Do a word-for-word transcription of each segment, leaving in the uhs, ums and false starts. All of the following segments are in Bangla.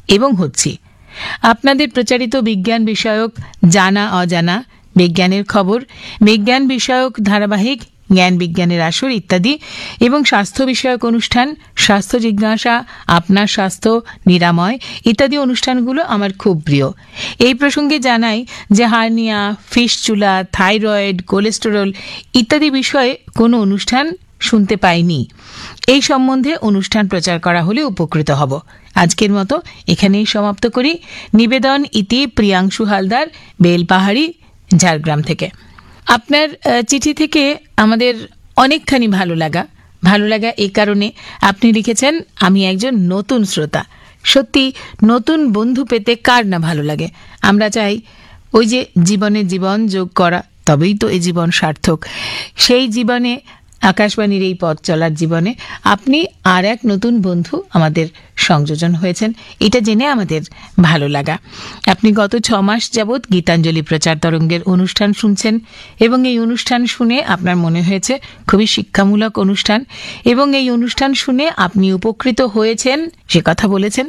এবং হচ্ছি। আপনাদের প্রচারিত বিজ্ঞান বিষয়ক জানা অজানা, বিজ্ঞানের খবর, বিজ্ঞান বিষয়ক ধারাবাহিক, জ্ঞান বিজ্ঞানের আসর ইত্যাদি এবং স্বাস্থ্য বিষয়ক অনুষ্ঠান, স্বাস্থ্য জিজ্ঞাসা, আপনার স্বাস্থ্য, নিরাময় ইত্যাদি অনুষ্ঠানগুলো আমার খুব প্রিয়। এই প্রসঙ্গে জানাই যে হার্নিয়া, ফিস্চুলা, থাইরয়েড, কোলেস্টেরল ইত্যাদি বিষয়ে কোনো অনুষ্ঠান শুনতে পাইনি। এই সম্বন্ধে অনুষ্ঠান প্রচার করা হলে উপকৃত হব। আজকের মতো এখানেই সমাপ্ত করি। নিবেদন ইতি প্রিয়াংশু হালদার, বেলপাহাড়ি, ঝাড়গ্রাম থেকে। আপনার চিঠি থেকে আমাদের অনেকখানি ভালো লাগা ভালো লাগা এই কারণে আপনি লিখেছেন, আমি একজন নতুন শ্রোতা। সত্যি নতুন বন্ধু পেতে কার না ভালো লাগে। আমরা চাই ওই যে জীবনে জীবন যোগ করা, তবেই তো এই জীবন সার্থক। সেই জীবনে, আকাশবাণীর এই পথ চলার জীবনে আপনি আর এক নতুন বন্ধু আমাদের সংযোজন হয়েছেন, এটা জেনে আমাদের ভালো লাগা। আপনি গত ছ মাস যাবৎ গীতাঞ্জলি প্রচার তরঙ্গের অনুষ্ঠান শুনছেন এবং এই অনুষ্ঠান শুনে আপনার মনে হয়েছে খুবই শিক্ষামূলক অনুষ্ঠান এবং এই অনুষ্ঠান শুনে আপনি উপকৃত হয়েছেন সে কথা বলেছেন।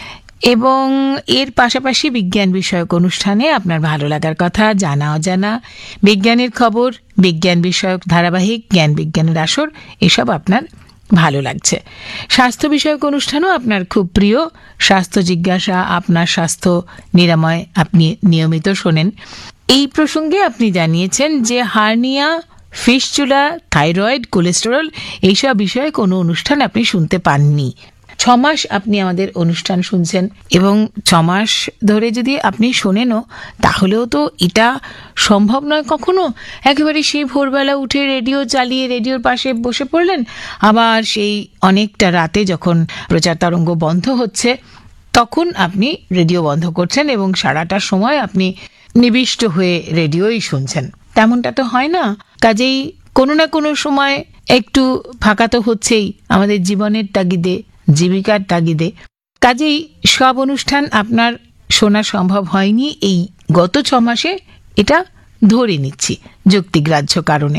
এবং এর পাশাপাশি বিজ্ঞান বিষয়ক অনুষ্ঠানে আপনার ভালো লাগার কথা, জানা অজানা, বিজ্ঞানের খবর, বিজ্ঞান বিষয়ক ধারাবাহিক, জ্ঞান বিজ্ঞানের আসর এসব আপনার ভালো লাগছে। স্বাস্থ্য বিষয়ক অনুষ্ঠানও আপনার খুব প্রিয়। স্বাস্থ্য জিজ্ঞাসা, আপনার স্বাস্থ্য, নিরাময় আপনি নিয়মিত শোনেন। এই প্রসঙ্গে আপনি জানিয়েছেন যে হার্নিয়া, ফিস্চুলা, থাইরয়েড, কোলেস্টেরল এইসব বিষয়ে কোনো অনুষ্ঠান আপনি শুনতে পাননি। ছমাস আপনি আমাদের অনুষ্ঠান শুনছেন এবং ছমাস ধরে যদি আপনি শোনেনও তাহলেও তো এটা সম্ভব নয় কখনো একেবারে সেই ভোরবেলা উঠে রেডিও চালিয়ে রেডিওর পাশে বসে পড়লেন, আবার সেই অনেকটা রাতে যখন প্রচার তরঙ্গ বন্ধ হচ্ছে তখন আপনি রেডিও বন্ধ করছেন এবং সারাটা সময় আপনি নিবিষ্ট হয়ে রেডিওই শুনছেন। তেমনটা তো হয় না। কাজেই কোনো না কোনো সময় একটু ফাঁকা তো হচ্ছেই আমাদের জীবনের তাগিদে, জীবিকার তাগিদে। কাজেই সব অনুষ্ঠান আপনার শোনা সম্ভব হয়নি এই গত ছ মাসে, এটা ধরে নিচ্ছি যুক্তিগ্রাহ্য কারণে।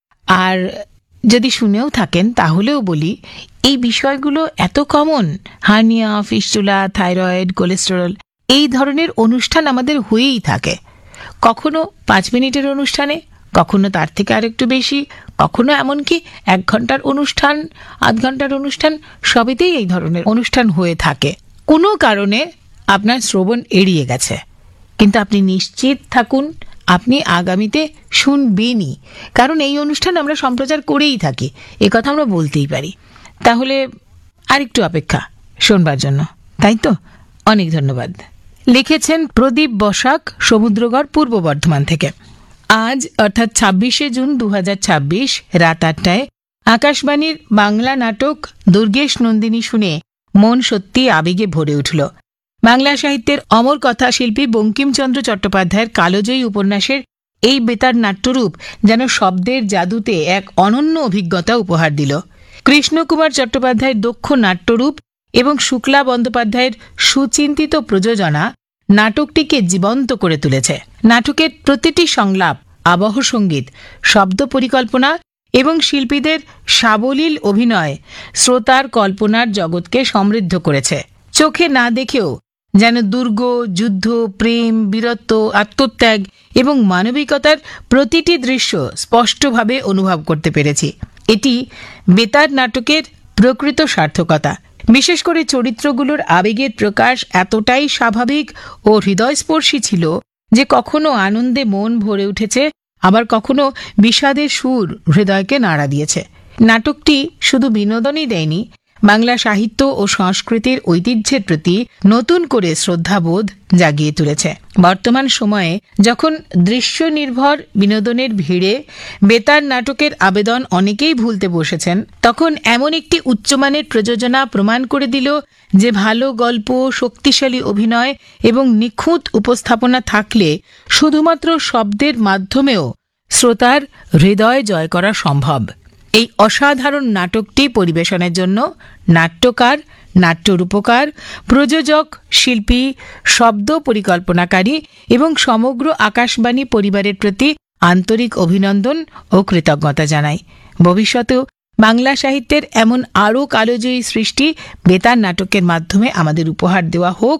আর যদি শুনেও থাকেন তাহলেও বলি এই বিষয়গুলো এত common, hernia, fistula, thyroid, cholesterol এই ধরনের অনুষ্ঠান আমাদের হয়েই থাকে। কখনো পাঁচ মিনিটের অনুষ্ঠানে, কখনো তার থেকে আরেকটু বেশি, কখনো এমনকি এক ঘন্টার অনুষ্ঠান, আধ ঘন্টার অনুষ্ঠান, সবেতেই এই ধরনের অনুষ্ঠান হয়ে থাকে। কোনো কারণে আপনার শ্রবণ এড়িয়ে গেছে, কিন্তু আপনি নিশ্চিত থাকুন আপনি আগামীতে শুনবেনই, কারণ এই অনুষ্ঠান আমরা সম্প্রচার করেই থাকি, এ কথা আমরা বলতেই পারি। তাহলে আরেকটু অপেক্ষা শোনবার জন্য, তাই তো? অনেক ধন্যবাদ। লিখেছেন প্রদীপ বসাক, সমুদ্রগড়, পূর্ব বর্ধমান থেকে। আজ অর্থাৎ ছাব্বিশে জুন দু হাজার ছাব্বিশ রাত আটটায় আকাশবাণীর বাংলা নাটক দুর্গেশ নন্দিনী শুনে মন সত্যি আবেগে ভরে উঠল। বাংলা সাহিত্যের অমর কথা শিল্পী বঙ্কিমচন্দ্র চট্টোপাধ্যায়ের কালজয়ী উপন্যাসের এই বেতার নাট্যরূপ যেন শব্দের জাদুতে এক অনন্য অভিজ্ঞতা উপহার দিল। কৃষ্ণকুমার চট্টোপাধ্যায়ের দক্ষ নাট্যরূপ এবং শুক্লা বন্দ্যোপাধ্যায়ের সুচিন্তিত প্রযোজনা নাটকটিকে জীবন্ত করে তুলেছে। নাটকের প্রতিটি সংলাপ, আবহ সঙ্গীত, শব্দ পরিকল্পনা এবং শিল্পীদের সাবলীল অভিনয় শ্রোতার কল্পনার জগৎকে সমৃদ্ধ করেছে। চোখে না দেখেও যেন দুর্গ, যুদ্ধ, প্রেম, বীরত্ব, আত্মত্যাগ এবং মানবিকতার প্রতিটি দৃশ্য স্পষ্টভাবে অনুভব করতে পেরেছি। এটি বেতার নাটকের প্রকৃত সার্থকতা। বিশেষ করে চরিত্রগুলোর আবেগের প্রকাশ এতটাই স্বাভাবিক ও হৃদয়স্পর্শী ছিল যে কখনো আনন্দে মন ভরে উঠেছে, আবার কখনো বিষাদের সুর হৃদয়কে নাড়া দিয়েছে। নাটকটি শুধু বিনোদনই দেয়নি, বাংলা সাহিত্য ও সংস্কৃতির ঐতিহ্যের প্রতি নতুন করে শ্রদ্ধাবোধ জাগিয়ে তুলেছে। বর্তমান সময়ে যখন দৃশ্য নির্ভর বিনোদনের ভিড়ে বেতার নাটকের আবেদন অনেকেই ভুলতে বসেছেন, তখন এমন একটি উচ্চমানের প্রযোজনা প্রমাণ করে দিল যে ভালো গল্প, শক্তিশালী অভিনয় এবং নিখুঁত উপস্থাপনা থাকলে শুধুমাত্র শব্দের মাধ্যমেও শ্রোতার হৃদয় জয় করা সম্ভব। এই অসাধারণ নাটকটি পরিবেশনের জন্য নাট্যকার, নাট্যরূপকার, প্রযোজক, শিল্পী, শব্দ পরিকল্পনাকারী এবং সমগ্র আকাশবাণী পরিবারের প্রতি আন্তরিক অভিনন্দন ও কৃতজ্ঞতা জানাই। ভবিষ্যতেও বাংলা সাহিত্যের এমন আরও কালজয়ী সৃষ্টি বেতার নাটকের মাধ্যমে আমাদের উপহার দেওয়া হোক